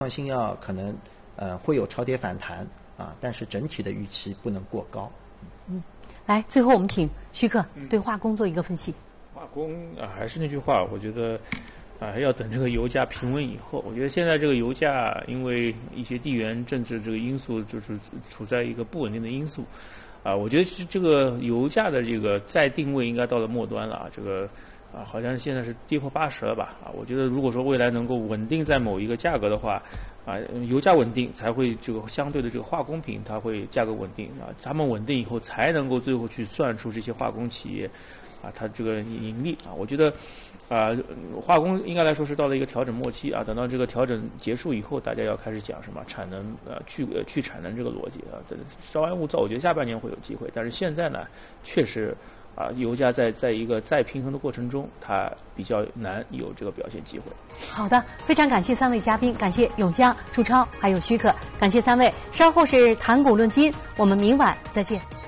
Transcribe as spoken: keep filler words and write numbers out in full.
创新药可能呃会有超跌反弹啊，但是整体的预期不能过高。 嗯，来，最后我们请徐克对化工做一个分析。 化工啊，还是那句话，我觉得啊，要等这个油价平稳以后。我觉得现在这个油价因为一些地缘政治这个因素，就是处在一个不稳定的因素。啊，我觉得是这个油价的这个再定位应该到了末端了啊，这个啊好像现在是跌破八十了吧啊，我觉得如果说未来能够稳定在某一个价格的话，啊油价稳定才会这个相对的这个化工品它会价格稳定啊，它们稳定以后才能够最后去算出这些化工企业啊它这个盈利啊，我觉得。啊，化工应该来说是到了一个调整末期啊，等到这个调整结束以后，大家要开始讲什么产能呃去呃去产能这个逻辑啊，稍安勿躁，我觉得下半年会有机会，但是现在呢，确实啊，油价在在一个再平衡的过程中，它比较难有这个表现机会。 好的，非常感谢三位嘉宾，感谢永江、朱超还有徐可，感谢三位，稍后是谈股论金，我们明晚再见。